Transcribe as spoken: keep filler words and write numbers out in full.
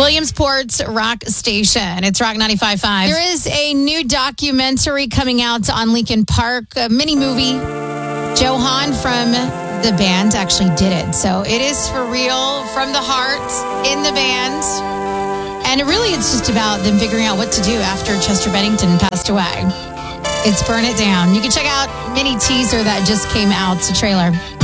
Williamsport's Rock Station. It's Rock ninety-five point five. There is a new documentary coming out on Linkin Park, a mini movie. Joe Hahn from the band actually did it. So it is for real, from the heart, in the band. And it really, it's just about them figuring out what to do after Chester Bennington passed away. It's Burn It Down. You can check out mini teaser that just came out, it's a trailer.